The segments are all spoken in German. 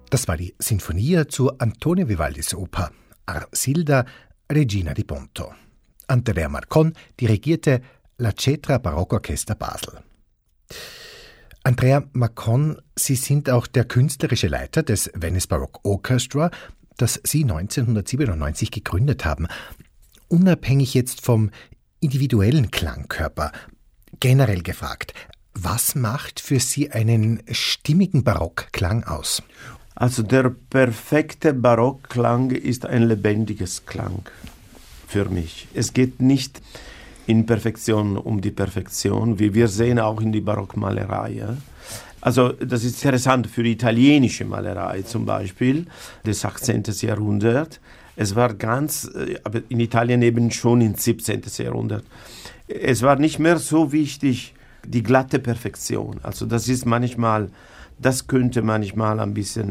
Das war die Sinfonia zu Antonio Vivaldis Oper Arsilda, Regina di Ponto. Andrea Marcon dirigierte La Cetra Barockorchester Basel. Andrea Marcon, Sie sind auch der künstlerische Leiter des Venice Baroque Orchestra, das Sie 1997 gegründet haben. Unabhängig jetzt vom individuellen Klangkörper, generell gefragt, was macht für Sie einen stimmigen Barockklang aus? Also der perfekte Barockklang ist ein lebendiges Klang für mich. Es geht nicht in Perfektion um die Perfektion, wie wir sehen auch in die Barockmalerei. Ja? Also das ist interessant für die italienische Malerei zum Beispiel des 18. Jahrhunderts. Es war aber in Italien eben schon im 17. Jahrhundert. Es war nicht mehr so wichtig, die glatte Perfektion. Also das könnte manchmal ein bisschen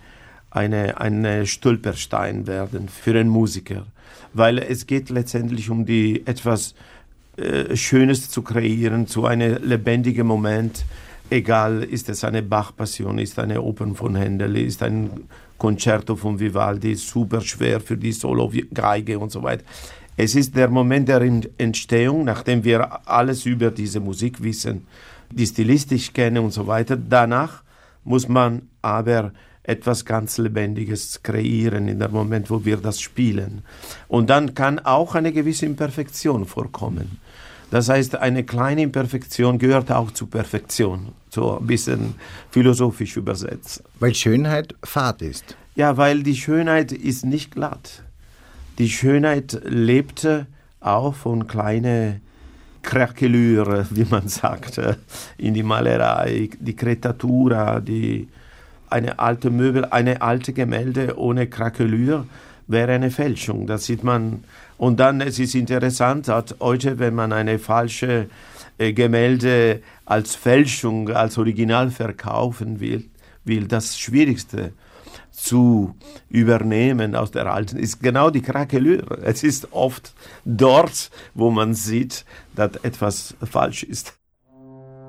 eine Stolperstein werden für einen Musiker. Weil es geht letztendlich um die etwas Schönes zu kreieren, zu einem lebendigen Moment. Egal, ist es eine Bach-Passion, ist eine Oper von Händel, ist ein Concerto von Vivaldi, super schwer für die Solo-Geige und so weiter. Es ist der Moment der Entstehung, nachdem wir alles über diese Musik wissen, die Stilistik kennen und so weiter. Danach muss man aber etwas ganz Lebendiges kreieren in dem Moment, wo wir das spielen. Und dann kann auch eine gewisse Imperfektion vorkommen. Das heißt, eine kleine Imperfektion gehört auch zur Perfektion, so ein bisschen philosophisch übersetzt. Weil Schönheit fad ist. Ja, weil die Schönheit ist nicht glatt. Die Schönheit lebte auch von kleinen Krakelüren, wie man sagt, in die Malerei, die Cretatura, eine alte Möbel, eine alte Gemälde ohne Krakelür wäre eine Fälschung. Das sieht man. Und dann, es ist interessant, dass heute, wenn man eine falsche Gemälde als Fälschung, als Original verkaufen will, das Schwierigste zu übernehmen aus der alten ist genau die Krakelür. Es ist oft dort, wo man sieht, dass etwas falsch ist.